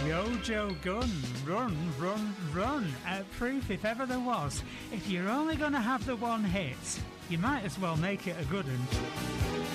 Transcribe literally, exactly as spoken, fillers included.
Jojo Gunn, run, run, run. Uh, proof if ever there was. If you're only going to have the one hit, you might as well make it a good one.